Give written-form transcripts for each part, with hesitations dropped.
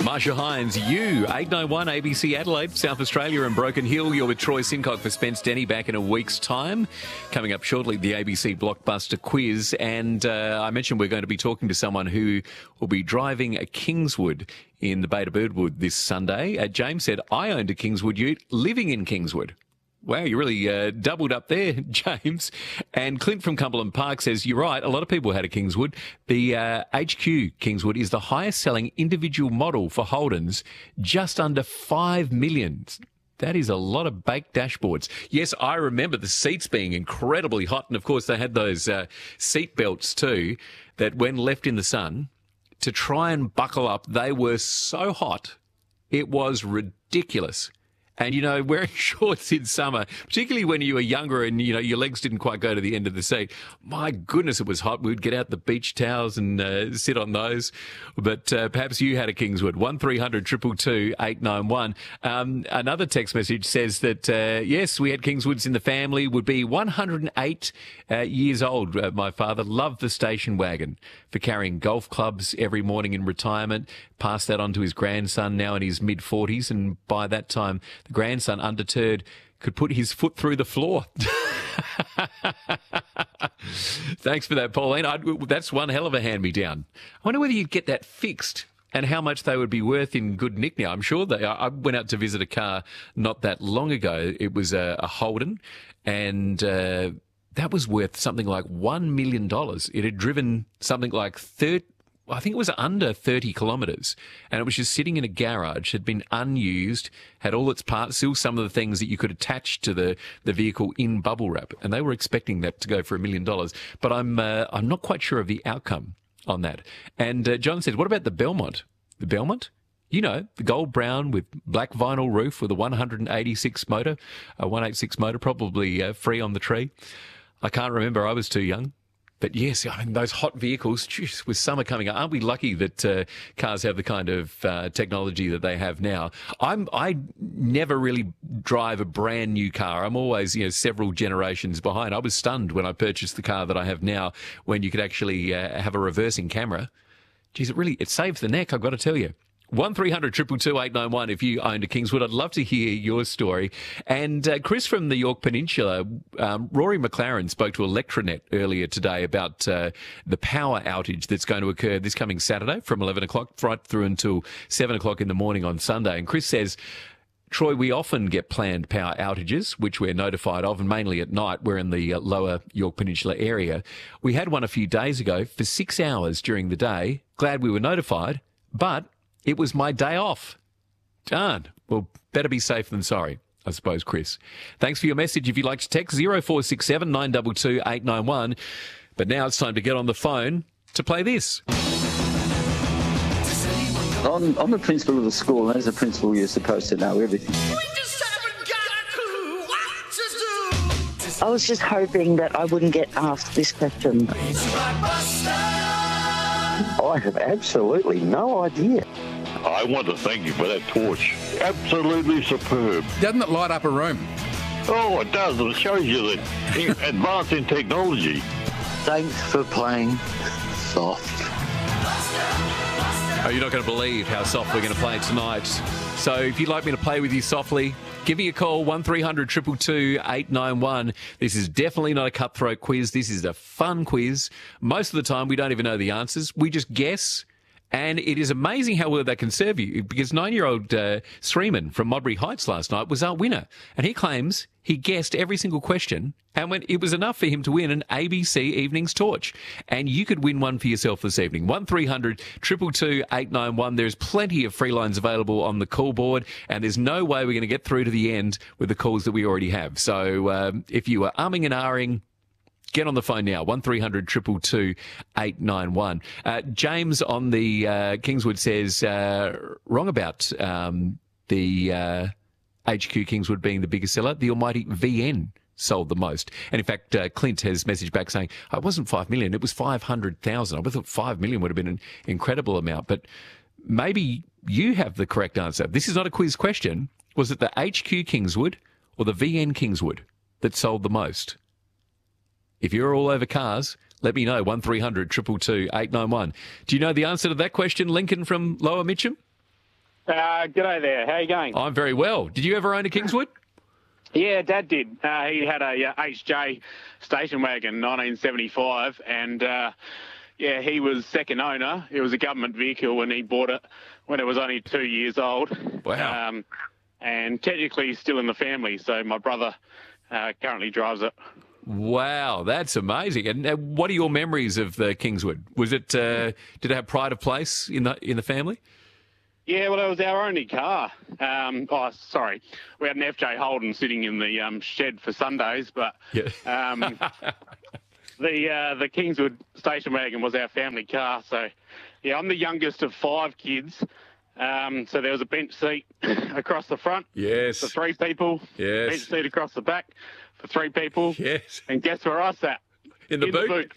Marsha Hines, you, 891 ABC Adelaide, South Australia and Broken Hill. You're with Troy Simcock for Spence Denny back in a week's time. Coming up shortly, the ABC Blockbuster quiz. And I mentioned we're going to be talking to someone who will be driving a Kingswood in the Beta Birdwood this Sunday. James said, I owned a Kingswood ute living in Kingswood. Wow, you really doubled up there, James. And Clint from Cumberland Park says, you're right, a lot of people had a Kingswood. The HQ Kingswood is the highest selling individual model for Holdens, just under 5 million. That is a lot of baked dashboards. Yes, I remember the seats being incredibly hot. And of course, they had those seat belts too, that when left in the sun, to try and buckle up, they were so hot. It was ridiculous. And, you know, wearing shorts in summer, particularly when you were younger and, you know, your legs didn't quite go to the end of the seat. My goodness, it was hot. We'd get out the beach towels and sit on those. But perhaps you had a Kingswood. 1300 222 891. Another text message says that, yes, we had Kingswoods in the family. Would be 108 years old. My father loved the station wagon for carrying golf clubs every morning in retirement. Passed that on to his grandson, now in his mid-40s. And by that time, the grandson, undeterred, could put his foot through the floor. Thanks for that, Pauline. That's one hell of a hand-me-down. I wonder whether you'd get that fixed and how much they would be worth in good nick now. I'm sure they are. I went out to visit a car not that long ago. It was a Holden, and that was worth something like $1 million. It had driven something like I think it was under 30 kilometres, and it was just sitting in a garage, had been unused, had all its parts, still some of the things that you could attach to the vehicle in bubble wrap, and they were expecting that to go for $1 million. But I'm not quite sure of the outcome on that. And John said, what about the Belmont? The Belmont? You know, the gold brown with black vinyl roof with a 186 motor, a 186 motor, probably free on the tree. I can't remember. I was too young. But yes, I mean, those hot vehicles, geez, with summer coming up, aren't we lucky that cars have the kind of technology that they have now? I never really drive a brand new car. I'm always, you know, several generations behind. I was stunned when I purchased the car that I have now, when you could actually have a reversing camera. Geez, it saves the neck, I've got to tell you. 1300 222 891 if you owned a Kingswood. I'd love to hear your story. And Chris from the York Peninsula, Rory McLaren spoke to Electranet earlier today about the power outage that's going to occur this coming Saturday from 11 o'clock right through until 7 o'clock in the morning on Sunday. And Chris says, Troy, we often get planned power outages, which we're notified of, and mainly at night. We're in the lower York Peninsula area. We had one a few days ago for 6 hours during the day. Glad we were notified, but it was my day off. Darn. Well, better be safe than sorry, I suppose, Chris. Thanks for your message. If you'd like to text 0467 922 891. But now it's time to get on the phone to play this. I'm the principal of the school, and as a principal, you're supposed to know everything. I was just hoping that I wouldn't get asked this question. I have absolutely no idea. I want to thank you for that torch. Absolutely superb. Doesn't it light up a room? Oh, it does. It shows you that advance in technology. Thanks for playing soft. Oh, you're not going to believe how soft we're going to play tonight. So if you'd like me to play with you softly, give me a call, 1300 222 891. This is definitely not a cutthroat quiz. This is a fun quiz. Most of the time, we don't even know the answers. We just guess. And it is amazing how well they can serve you, because 9-year-old Sreeman from Modbury Heights last night was our winner. And he claims he guessed every single question, and when it was enough for him to win an ABC Evenings Torch. And you could win one for yourself this evening. 1300 222 891. There's plenty of free lines available on the call board, and there's no way we're going to get through to the end with the calls that we already have. So if you are umming and ahhing, get on the phone now, 1300 222 891. James on the Kingswood says, wrong about the HQ Kingswood being the biggest seller. The almighty VN sold the most. And in fact, Clint has messaged back saying, oh, it wasn't 5 million, it was 500,000. I would have thought 5 million would have been an incredible amount. But maybe you have the correct answer. This is not a quiz question. Was it the HQ Kingswood or the VN Kingswood that sold the most? If you're all over cars, let me know, 1300 222 891. Do you know the answer to that question, Lincoln from Lower Mitcham? G'day there. How you going? I'm very well. Did you ever own a Kingswood? Yeah, Dad did. He had a HJ station wagon, 1975, and he was second owner. It was a government vehicle when he bought it when it was only 2 years old. Wow. And technically still in the family, so my brother currently drives it. Wow, that's amazing. And what are your memories of the Kingswood? Was it did it have pride of place in the family? Yeah, well, it was our only car. We had an FJ Holden sitting in the shed for Sundays, but Yeah. the Kingswood station wagon was our family car. So, yeah, I'm the youngest of 5 kids. So there was a bench seat across the front Yes. for 3 people. Yes. Bench seat across the back for 3 people. Yes. And guess where I sat? In the boot? boot.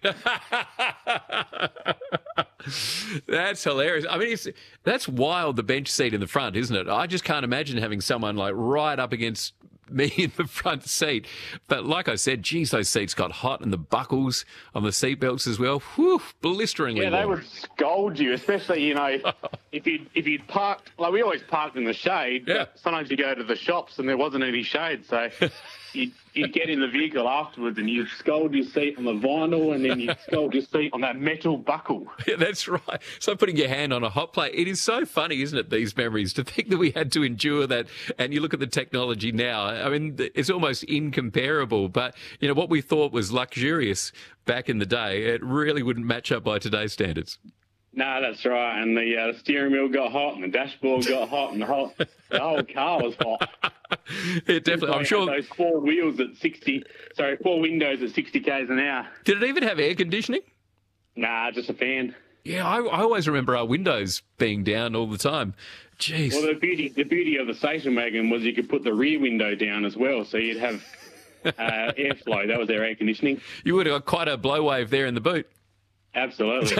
That's hilarious. I mean, that's wild, the bench seat in the front, isn't it? I just can't imagine having someone like right up against me in the front seat. But like I said, geez, those seats got hot, and the buckles on the seatbelts as well. Whew, blisteringly Yeah, they warm. would scold you, especially, if you'd parked, like we always parked in the shade, Yeah. but sometimes you go to the shops and there wasn't any shade, so you'd get in the vehicle afterwards and you'd scold your seat on the vinyl and then you'd scold your seat on that metal buckle. Yeah, that's right. So putting your hand on a hot plate. It is so funny, isn't it, these memories, to think that we had to endure that. And you look at the technology now, I mean, it's almost incomparable. But, what we thought was luxurious back in the day, it really wouldn't match up by today's standards. No, that's right. And the steering wheel got hot and the dashboard got hot and the whole car was hot. Yeah, definitely. I'm sure. Those 4 windows at 60 k's an hour. Did it even have air conditioning? Nah, just a fan. Yeah, I always remember our windows being down all the time. Jeez. Well, the beauty of the station wagon was you could put the rear window down as well, so you'd have airflow. That was their air conditioning. You would have got quite a blow wave there in the boot. Absolutely.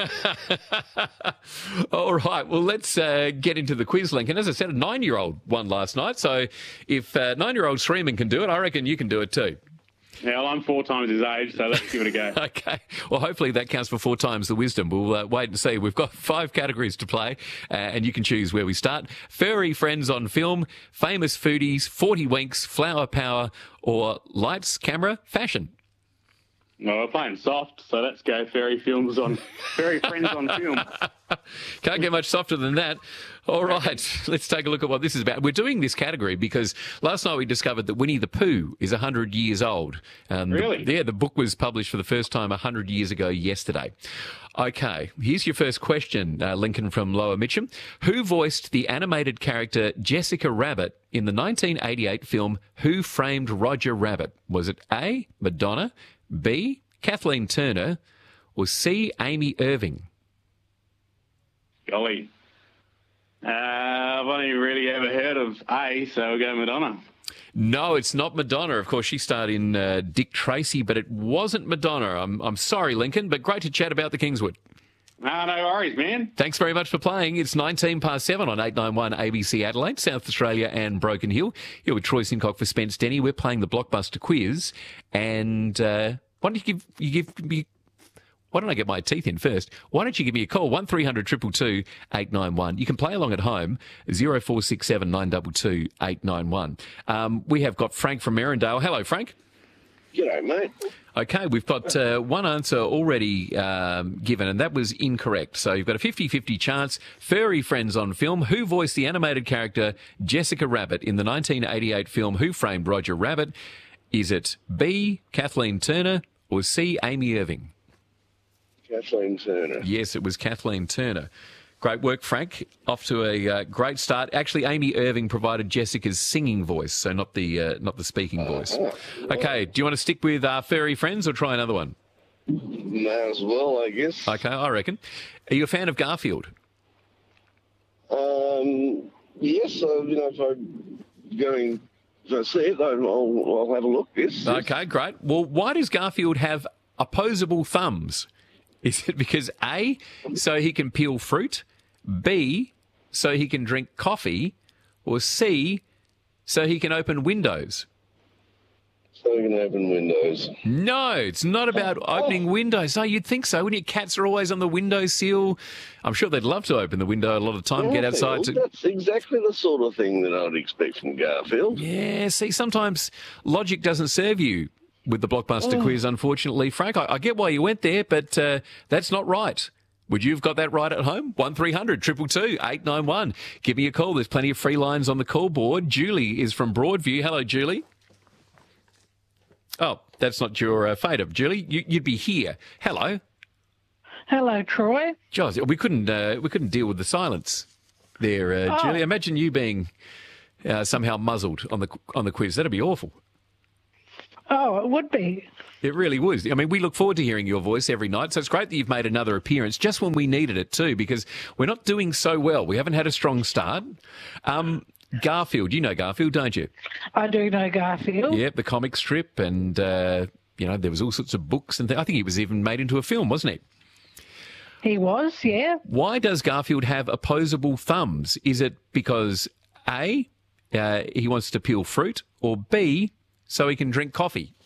All right, well, let's get into the quiz, Lincoln. As I said, a 9-year-old won last night, so if 9-year-old Freeman can do it, I reckon you can do it too. Yeah, well, I'm 4 times his age, so let's give it a go. Okay. Well, hopefully that counts for 4 times the wisdom. We'll wait and see. We've got 5 categories to play, and you can choose where we start. Furry friends on film, famous foodies, 40 winks, flower power, or lights, camera, fashion. Well, we're playing soft, so let's go fairy friends on film. Can't get much softer than that. All right, let's take a look at what this is about. We're doing this category because last night we discovered that Winnie the Pooh is 100 years old. Really? The book was published for the first time 100 years ago yesterday. Okay, here's your first question, Lincoln from Lower Mitcham. Who voiced the animated character Jessica Rabbit in the 1988 film Who Framed Roger Rabbit? Was it A, Madonna, B, Kathleen Turner, or C, Amy Irving? Golly. I've only really ever heard of A, so we'll go Madonna. No, it's not Madonna. Of course, she starred in Dick Tracy, but it wasn't Madonna. I'm sorry, Lincoln, but great to chat about the Kingswood. No worries, man. Thanks very much for playing. It's 7 on 891 ABC Adelaide, South Australia and Broken Hill. Here with Troy Sincock for Spence Denny. We're playing the Blockbuster quiz. And why don't I get my teeth in first? Why don't you give me a call, 1300 222 891. You can play along at home, 0467 922 891. We have got Frank from Merrendale. Hello, Frank. G'day, mate. Okay, we've got one answer already given, and that was incorrect. So you've got a 50-50 chance. Furry friends on film. Who voiced the animated character Jessica Rabbit in the 1988 film Who Framed Roger Rabbit? Is it B, Kathleen Turner, or C, Amy Irving? Kathleen Turner. Yes, it was Kathleen Turner. Great work, Frank. Off to a great start. Actually, Amy Irving provided Jessica's singing voice, so not the speaking voice. Okay, do you want to stick with furry friends or try another one? May as well, I guess. Okay, I reckon. Are you a fan of Garfield? Yes, if I'm going to see it, I'll have a look, yes. Okay, great. Well, why does Garfield have opposable thumbs? Is it because A, so he can peel fruit, B, so he can drink coffee, or C, so he can open windows? so we can open windows. No, it's not about opening windows. No, you'd think so, wouldn't you? Cats are always on the windowsill. I'm sure they'd love to open the window a lot of the time, get outside. That's exactly the sort of thing that I'd expect from Garfield. Yeah, see, sometimes logic doesn't serve you with the Blockbuster quiz, unfortunately, Frank. I get why you went there, but that's not right. Would you have got that right at home? 1300 222 891. Give me a call. There's plenty of free lines on the call board. Julie is from Broadview. Hello, Julie. Oh, that's not your fader. Julie, you'd be here. Hello. Hello, Troy. Joz, we couldn't deal with the silence there, Julie. Imagine you being somehow muzzled on the quiz. That'd be awful. Oh, it would be. It really would. I mean, we look forward to hearing your voice every night, so it's great that you've made another appearance just when we needed it too, because we're not doing so well. We haven't had a strong start. Garfield, you know Garfield, don't you? I do know Garfield. Yeah, the comic strip, and, there was all sorts of books and things. I think he was even made into a film, wasn't he? He was, yeah. Why does Garfield have opposable thumbs? Is it because, A, he wants to peel fruit, or B, so he can drink coffee?